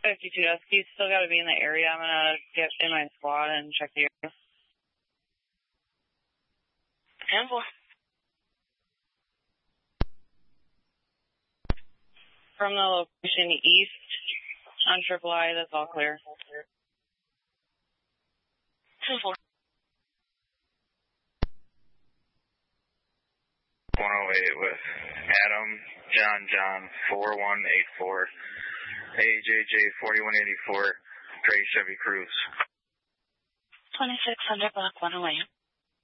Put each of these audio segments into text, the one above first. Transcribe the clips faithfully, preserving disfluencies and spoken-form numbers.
fifty-two S P, still got to be in the area. I'm going to get in my squad and check the area. ten four. From the location east on Triple I, that's all clear. ten four. one oh eight with Adam, John, John, four one eight four, A J J forty-one eighty-four, Gray Chevy Cruise. twenty-six hundred block one oh eight.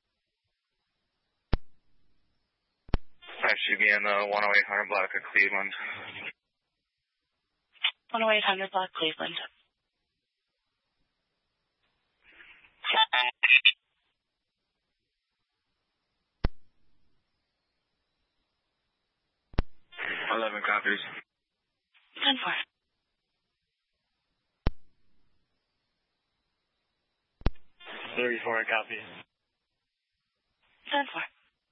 That should be in the one oh eight hundred block of Cleveland. one oh eight hundred block Cleveland. eleven copies. ten four. thirty-four copies. ten four.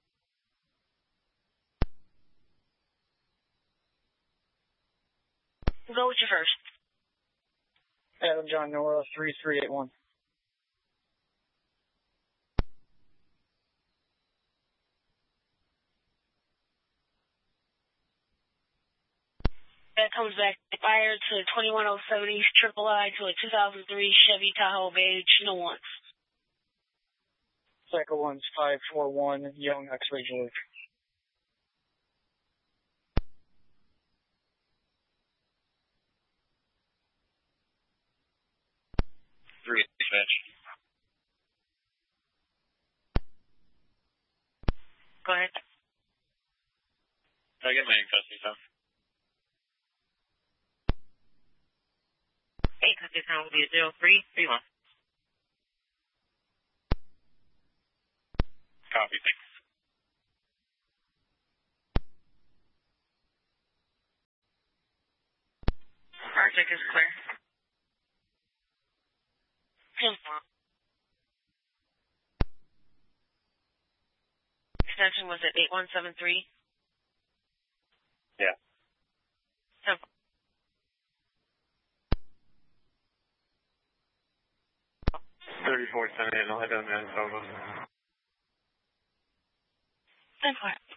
Go with your first. Adam John Nora, three three eight one. That comes back fire to twenty-one oh seven East Triple I to a two thousand three Chevy Tahoe Beige, no once. Cycle one's five four one, Young X-Ray George. Three dispatch. Go ahead. Can I get my custody stuff? Hey, custody time will be a zero three three one. Copy, thanks. Arctic is clear. ten four. Extension was at eight one seven three. Yeah. ten four. thirty-four seventy-eight, I'll head down there and phone. ten four.